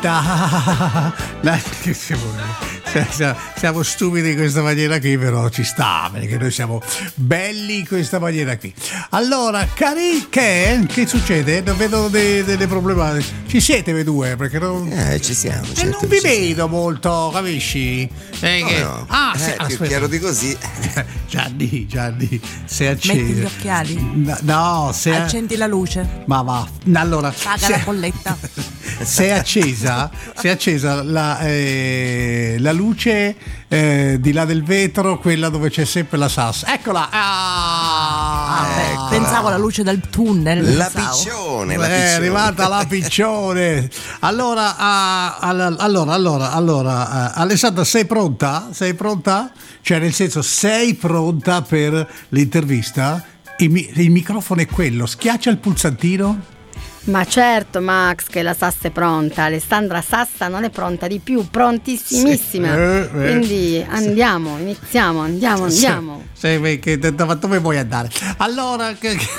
Siamo stupidi in questa maniera qui, però ci sta, perché noi siamo belli in questa maniera qui. Allora, cari, che succede? Non vedo delle problematiche. Ci siete voi due? Perché non... ci siamo. E non vi vedo molto, capisci? No. Più chiaro di così. Gianni, sei acceso. Metti gli occhiali. No, accendi la luce. Ma va. Allora, paga la bolletta. Si è accesa la luce di là del vetro, quella dove c'è sempre la sassa. Eccola. Pensavo alla luce del tunnel. La piccione. È arrivata la piccione. Allora, Alessandra, sei pronta? Cioè, nel senso, sei pronta per l'intervista? Il microfono è quello, schiaccia il pulsantino. Ma certo, Max, che la Sassa è pronta. Alessandra Sassa non è pronta di più, prontissimissima. Quindi iniziamo. Sì, dove vuoi andare? Allora,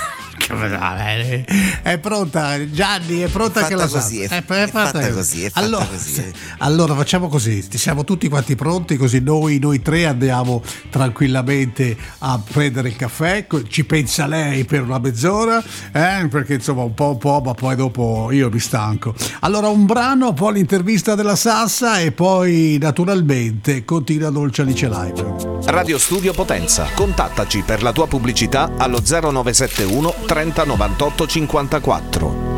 è pronta, Gianni, è pronta che la così, è fatta così. Allora facciamo così, siamo tutti quanti pronti, così noi tre andiamo tranquillamente a prendere il caffè. Ci pensa lei per una mezz'ora, perché insomma un po', ma poi dopo io mi stanco. Allora un brano, poi l'intervista della Sassa e poi naturalmente continua Dolce Alice Live. Radio Studio Potenza, contattaci per la tua pubblicità allo 0971 30 98 54.